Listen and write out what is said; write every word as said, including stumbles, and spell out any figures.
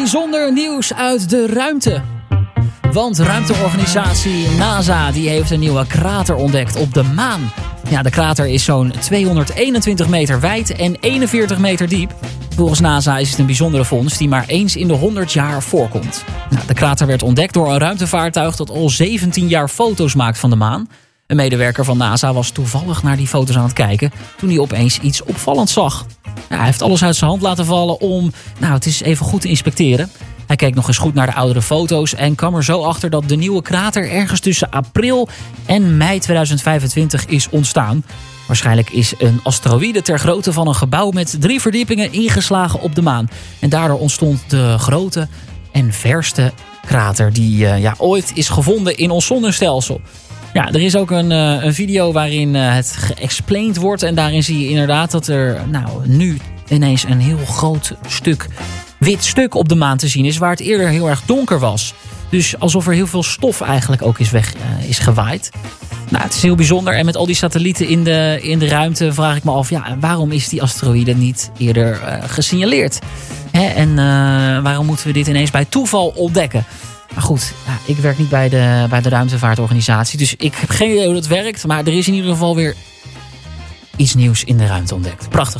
Bijzonder nieuws uit de ruimte. Want ruimteorganisatie NASA die heeft een nieuwe krater ontdekt op de maan. Ja, de krater is zo'n tweehonderdeenentwintig meter wijd en eenenveertig meter diep. Volgens NASA is het een bijzondere vondst die maar eens in de honderd jaar voorkomt. Nou, de krater werd ontdekt door een ruimtevaartuig dat al zeventien jaar foto's maakt van de maan. Een medewerker van NASA was toevallig naar die foto's aan het kijken toen hij opeens iets opvallends zag. Ja, hij heeft alles uit zijn hand laten vallen om nou, het eens even goed te inspecteren. Hij keek nog eens goed naar de oudere foto's en kwam er zo achter dat de nieuwe krater ergens tussen april en mei tweeduizend vijfentwintig is ontstaan. Waarschijnlijk is een asteroïde ter grootte van een gebouw met drie verdiepingen ingeslagen op de maan. En daardoor ontstond de grote en verste krater die uh, ja, ooit is gevonden in ons zonnestelsel. Ja, er is ook een, uh, een video waarin uh, het geëxplained wordt. En daarin zie je inderdaad dat er nou, nu ineens een heel groot stuk, wit stuk op de maan te zien is. Waar het eerder heel erg donker was. Dus alsof er heel veel stof eigenlijk ook is weg uh, is gewaaid. Nou, het is heel bijzonder. En met al die satellieten in de, in de ruimte vraag ik me af, ja, waarom is die asteroïde niet eerder uh, gesignaleerd? Hè? En uh, waarom moeten we dit ineens bij toeval ontdekken? Maar goed, ja, ik werk niet bij de, bij de ruimtevaartorganisatie. Dus ik heb geen idee hoe dat werkt. Maar er is in ieder geval weer iets nieuws in de ruimte ontdekt. Prachtig.